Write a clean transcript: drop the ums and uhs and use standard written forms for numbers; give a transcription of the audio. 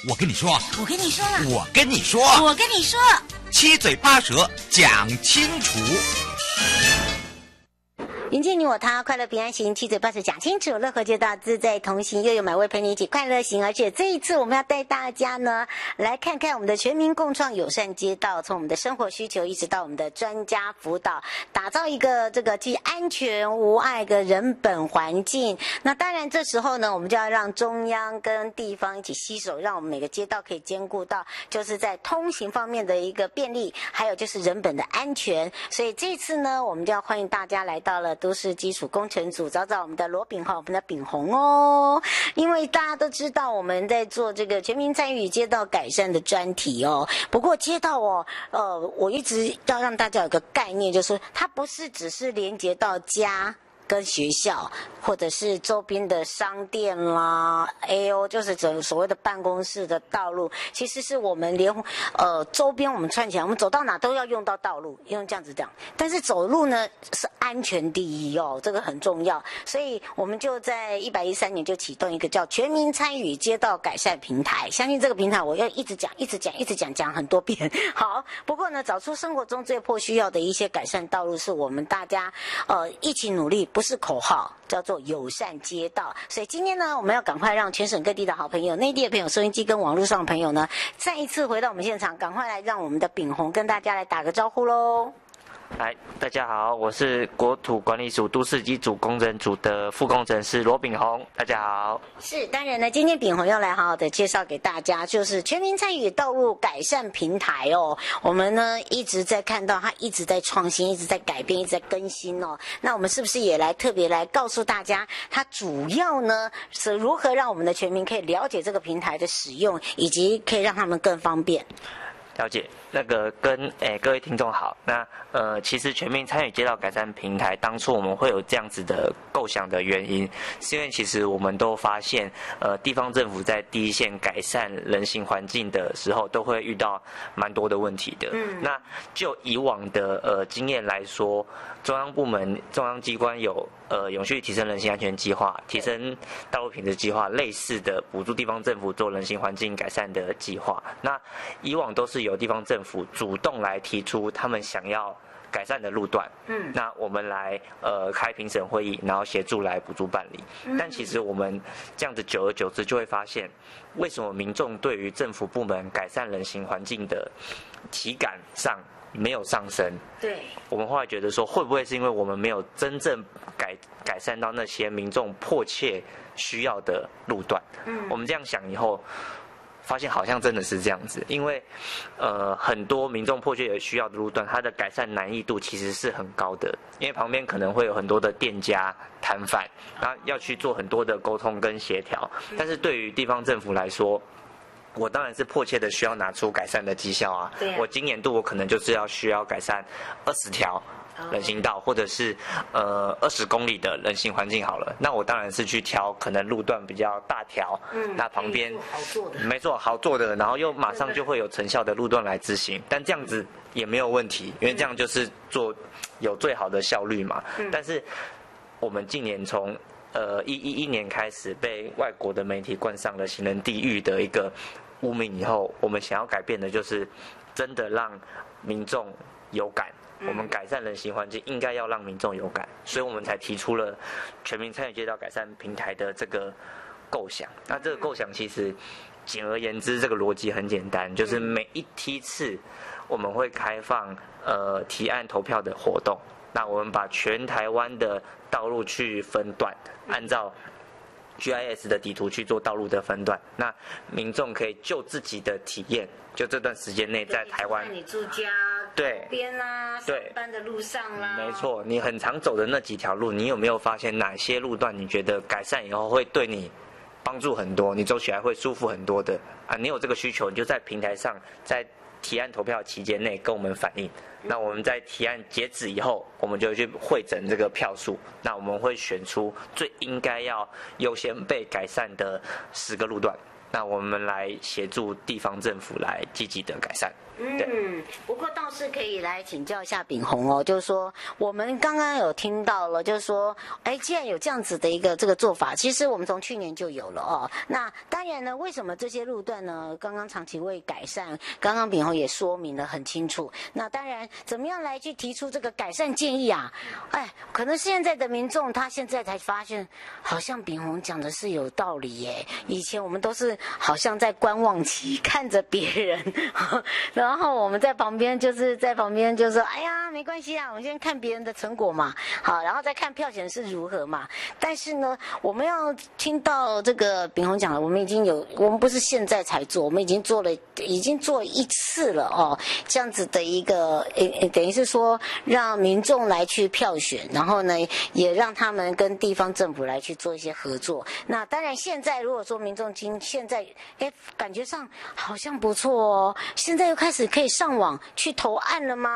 我跟你说， 我跟你说了， 我跟你说， 我跟你说， 七嘴八舌讲清楚。 迎接你我他，快乐平安行，七嘴八舌讲清楚，乐活街道自在同行，又有买位陪你一起快乐行。而且这一次我们要带大家呢来看看我们的全民共创友善街道，从我们的生活需求一直到我们的专家辅导，打造一个这个既安全无碍的人本环境。那当然这时候呢，我们就要让中央跟地方一起携手，让我们每个街道可以兼顾到就是在通行方面的一个便利，还有就是人本的安全。所以这次呢，我们就要欢迎大家来到了都市基础工程组，找找我们的罗炳宏，我们的炳宏哦。因为大家都知道我们在做这个全民参与街道改善的专题哦。不过街道哦，我一直要让大家有个概念，就是它不是只是连接到家跟学校，或者是周边的商店啦，AO 就是所谓的办公室的道路，其实是我们连周边我们串起来，我们走到哪都要用到道路，用这样子讲。但是走路呢是安全第一哦，这个很重要，所以我们就在113年就启动一个叫全民参与街道改善平台。相信这个平台我要一直讲很多遍。好，不过呢，找出生活中最迫需要的一些改善道路，是我们大家一起努力。不是口号，叫做友善街道。所以今天呢，我们要赶快让全省各地的好朋友、内地的朋友、收音机跟网络上的朋友呢，再一次回到我们现场，赶快来让我们的炳宏跟大家来打个招呼喽。 来，大家好，我是国土管理署都市基础工程组的副工程师罗炳宏，大家好。 是，当然呢，今天炳宏要来好好的介绍给大家，就是全民参与道路改善平台哦。我们呢一直在看到它一直在创新，一直在改变，一直在更新哦。那我们是不是也来特别来告诉大家，它主要呢是如何让我们的全民可以了解这个平台的使用，以及可以让他们更方便？ 了解，那个跟各位听众好。那其实全民参与街道改善平台，当初我们会有这样子的构想的原因，是因为其实我们都发现，地方政府在第一线改善人行环境的时候，都会遇到蛮多的问题的。那就以往的经验来说，中央部门、中央机关有永续提升人行安全计划、提升道路品质计划，类似的补助地方政府做人行环境改善的计划。那以往都是由地方政府主动来提出他们想要改善的路段，那我们来开评审会议，然后协助来补助办理。但其实我们这样子久而久之就会发现，为什么民众对于政府部门改善人行环境的体感上没有上升？ 对， 我们后来觉得说，会不会是因为我们没有真正改善到那些民众迫切需要的路段？我们这样想以后，发现好像真的是这样子，因为很多民众迫切有需要的路段，它的改善难易度其实是很高的，因为旁边可能会有很多的店家摊贩，然后要去做很多的沟通跟协调。但是对于地方政府来说，我当然是迫切的需要拿出改善的绩效啊！我今年度我可能就是需要改善20条人行道，或者是20公里的人行环境好了。那我当然是去挑可能路段比较大条，那旁边好做的， 没错，好做的，然后又马上就会有成效的路段来执行。但这样子也没有问题，因为这样就是做有最好的效率嘛。但是我们近年从2011年开始被外国的媒体冠上了行人地狱的一个污名以后，我们想要改变的就是真的让民众有感。我们改善人行环境应该要让民众有感，所以我们才提出了全民参与街道改善平台的这个构想。那这个构想其实简而言之，这个逻辑很简单，就是每一梯次我们会开放提案投票的活动。那我们把全台湾的道路去分段，按照GIS 的地图去做道路的分段，那民众可以就自己的体验，就这段时间内在台湾， 你住家对边啦，上班的路上啦， 没错，你很常走的那几条路，你有没有发现哪些路段你觉得改善以后会对你帮助很多，你走起来会舒服很多的啊？你有这个需求，你就在平台上，在提案投票期间内跟我们反映。那我们在提案截止以后，我们就去汇整这个票数。那我们会选出最应该要优先被改善的10个路段。那我们来协助地方政府来积极的改善。 不过倒是可以来请教一下秉宏哦，就是说我们刚刚有听到了，就是说，既然有这样子的一个这个做法，其实我们从去年就有了哦。那当然呢，为什么这些路段呢？刚刚长期未改善，刚刚秉宏也说明了很清楚。那当然，怎么样来去提出这个改善建议啊？可能现在的民众他现在才发现，好像秉宏讲的是有道理耶。以前我们都是好像在观望期，看着别人，然后我们在旁边就说，哎呀，没关系啊，我们先看别人的成果嘛，好，然后再看票选是如何嘛。但是呢，我们要听到这个秉宏讲了，我们不是现在才做，我们已经做一次了哦，这样子的一个，等于是说让民众来去票选，然后呢，也让他们跟地方政府来去做一些合作。那当然，现在如果说民众现在感觉上好像不错哦，现在又开始可以上网去投案了吗？